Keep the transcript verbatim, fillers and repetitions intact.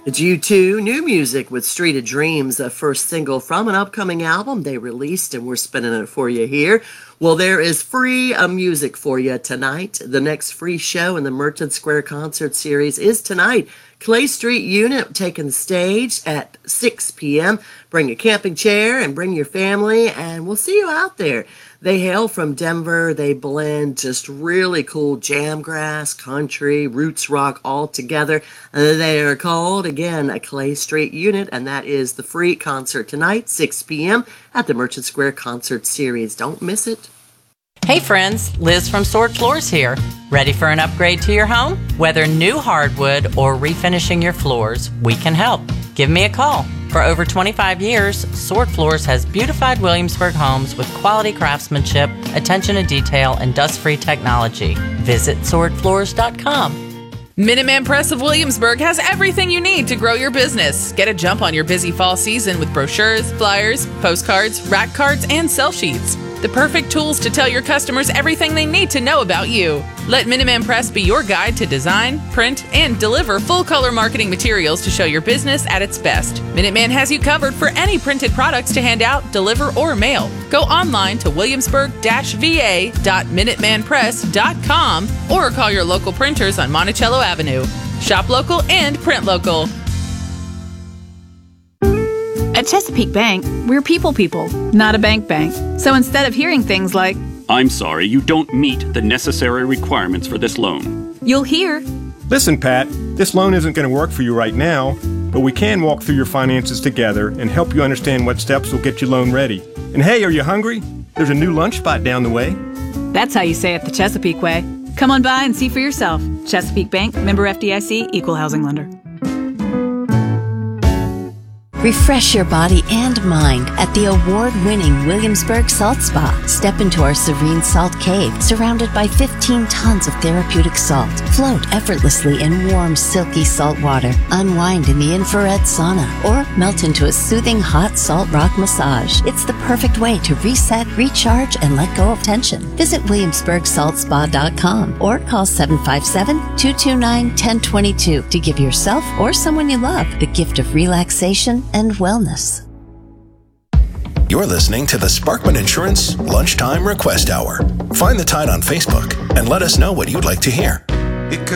It's U two new music with Street of Dreams, the first single from an upcoming album they released, and we're spinning it for you here. Well, there is free uh, music for you tonight. The next free show in the Merchant Square Concert Series is tonight. Clay Street Unit taking the stage at six p.m. Bring a camping chair and bring your family, and we'll see you out there. They hail from Denver. They blend just really cool jamgrass, country, roots rock all together. Uh, they are called, again, a Clay Street Unit, and that is the free concert tonight, six p.m. at the Merchant Square Concert Series. Don't miss it. Hey friends, Liz from Sword Floors here. Ready for an upgrade to your home? Whether new hardwood or refinishing your floors, we can help. Give me a call. For over twenty-five years, Sword Floors has beautified Williamsburg homes with quality craftsmanship, attention to detail, and dust-free technology. Visit sword floors dot com. Minuteman Press of Williamsburg has everything you need to grow your business. Get a jump on your busy fall season with brochures, flyers, postcards, rack cards, and sell sheets. The perfect tools to tell your customers everything they need to know about you. Let Minuteman Press be your guide to design, print, and deliver full-color marketing materials to show your business at its best. Minuteman has you covered for any printed products to hand out, deliver, or mail. Go online to williamsburg dash v a dot minuteman press dot com or call your local printers on Monticello Avenue. Shop local and print local. At Chesapeake Bank, we're people people, not a bank bank. So instead of hearing things like, "I'm sorry, you don't meet the necessary requirements for this loan," you'll hear, "Listen, Pat, this loan isn't going to work for you right now, but we can walk through your finances together and help you understand what steps will get you loan ready. And hey, are you hungry? There's a new lunch spot down the way." That's how you say it the Chesapeake way. Come on by and see for yourself. Chesapeake Bank, member F D I C, equal housing lender. Refresh your body and mind at the award-winning Williamsburg Salt Spa. Step into our serene salt cave, surrounded by fifteen tons of therapeutic salt. Float effortlessly in warm, silky salt water. Unwind in the infrared sauna, or melt into a soothing hot salt rock massage. It's the perfect way to reset, recharge, and let go of tension. Visit williamsburg salt spa dot com or call seven five seven, two two nine, one zero two two to give yourself or someone you love the gift of relaxation and wellness. You're listening to the Sparkman Insurance Lunchtime Request Hour. Find the Tide on Facebook and let us know what you'd like to hear.